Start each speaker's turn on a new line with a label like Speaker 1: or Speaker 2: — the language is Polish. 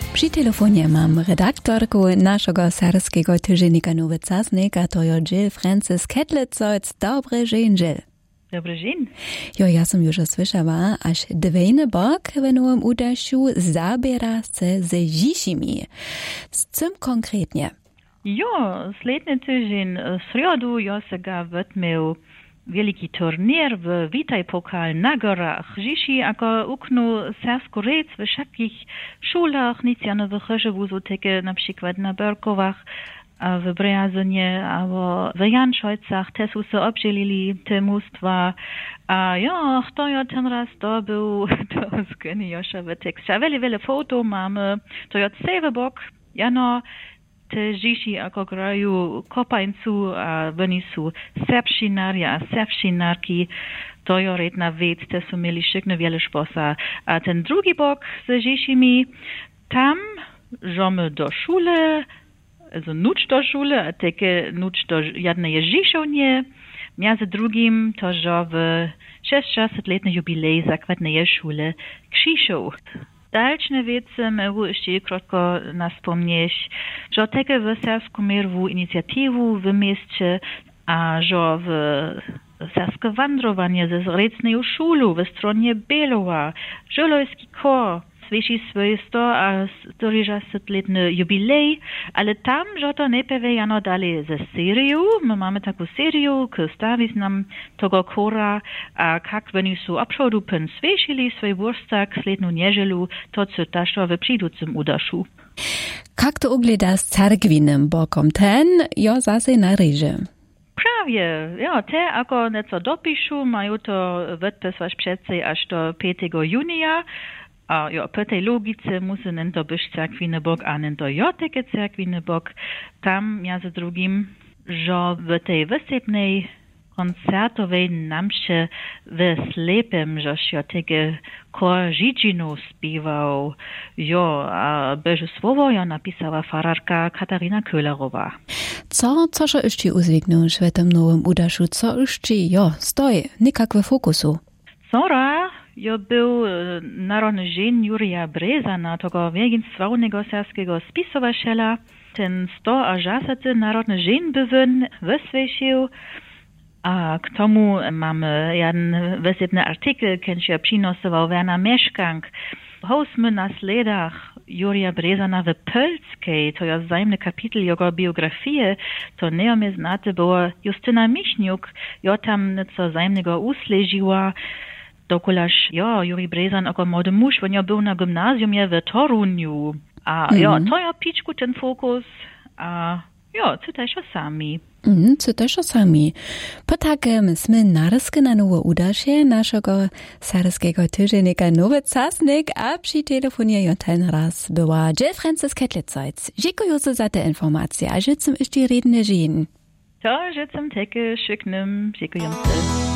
Speaker 1: Przy telefonie mam redaktorku naszego sarskiego tygodnika Nowy Czasnik, a to jest Jill Francis Ketlitzoc. Dobry dzień, Jill.
Speaker 2: Dobry dzień.
Speaker 1: Jo, ja som już słyszała, aż dwejny bok w nowym udaszu zabiera się ze Żiszymi. Z czym konkretnie?
Speaker 2: Jo, sledny tydzień w środu ja se ga wytmił wielki turnier w Witaj Pokal na gorach Žiši, ako uknu sersku rec w wszakich szulach, nic ja nowych żywu, takie na przykład na Berkowach, a w Breazynie, albo w Janszojcach też se obdzielili te mustwa. A ja, kto ja ten raz to był, to zgnie jeszcze w tekście. Wiele foto mamy, to jest cały bok, jano, te Žiši ako grajú kopańcu a oni sú serbšinari a serbšinarki. To je jedna vec, te sú mieli šikne veľa šposa. A ten druhý bok s Žišimi, tam žome do šule, also nuč do šule, a teke nuč do jednej Žišovnie. Między drugim to že v 60-letnej jubilej zakładnej szule Krzyszów. Dalsze wiece mogę jeszcze krótko naspomnieć, że takie w sersku mierwu inicjatywę w mieście, a że w serskie wandrowanie ze zrecnej szulu w stronie Belowa, żolojski kor, słyszy swoje 140-letny jubilej, ale tam, że to nie pewejano dalej ze serią. My mamy taką serię, stawić nam tego kora, a jak oni są obszodu pen słyszeli swój wurstak sledną niedzielu, to co też w przyjducym udaszu.
Speaker 1: Jak to ugleda z cerkwinem bokom? Ten jo zase na ryże.
Speaker 2: Prawie, ja, te ako nieco dopišu, mają to wypisać przedcej aż do 5 junia. A jo, po tej logice musi to być cerkwiny bok, a to joteke cerkwiny bok. Tam między drugim, że w tej wysepnej koncertowej nam się w slepem, że się takie kor Żidzinu śpiewał. Jo, a beže słowo ja napisała fararka Katarina Köhlerowa.
Speaker 1: Co się jeszcze uzwignąć w tym nowym udaszu? Co jeszcze, jo, stoi, nikak w fokusu?
Speaker 2: Sora, jo był narodny dzień Jurija Brezana, tego wiegensławnego serskiego spisowaciela. Ten 160. narodny dzień bywyn wyswiecił, a k tomu mamy jeden wysepny artykel, który się przynosował Werner Meschkank. Hołsmy na sledach Jurija Brezana w Pölskiej, to jest zajemny kapitel jego biografii, to nie mnie znate, bo Justyna Michniuk, jo tam nieco zajemnego usležiła. Dokulaż, ja, Jurij Brezan jako młody mąż, on ja był na gimnazjumie w Toruniu. A ja, to ja piczku ten fokus, a ja, co też sami.
Speaker 1: Co też sami. Po takim jsme narysky na nowe udasze naszego sarskiego tygodnika Nowy Czasnik, a przy telefonie jo ten raz była Jill Francis Ketlitzoc. Dziękuję za te informacje, a życzę jeszcze redne dzień.
Speaker 2: To życzę takie szyknym, dziękuję.